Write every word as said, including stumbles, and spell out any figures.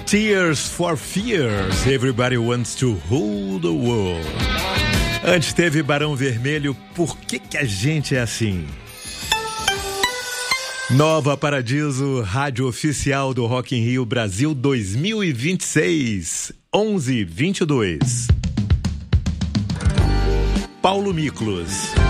Tears for Fears, Everybody Wants to Rule the World. Antes teve Barão Vermelho, Por que que a gente é assim? Nova Paradiso, rádio oficial do Rock in Rio Brasil dois mil e vinte e seis, onze vinte e dois. Paulo Miklos.